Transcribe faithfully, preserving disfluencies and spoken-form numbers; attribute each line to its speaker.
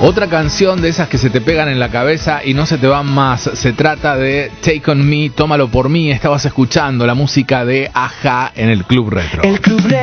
Speaker 1: Otra canción de esas que se te pegan en la cabeza y no se te van más. Se trata de Take On Me, Tómalo Por Mí. Estabas escuchando la música de A H A en el Club Retro.
Speaker 2: El Club Retro.